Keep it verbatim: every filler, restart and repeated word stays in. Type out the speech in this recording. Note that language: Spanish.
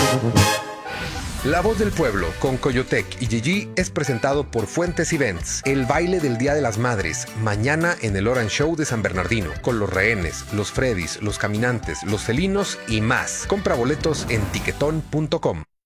La Voz del Pueblo con Coyotec y Gigi es presentado por Fuentes Events. El baile del Día de las Madres, mañana en el Orange Show de San Bernardino, con los rehenes, los Freddys, los caminantes, los felinos y más. Compra boletos en tiquetón punto com.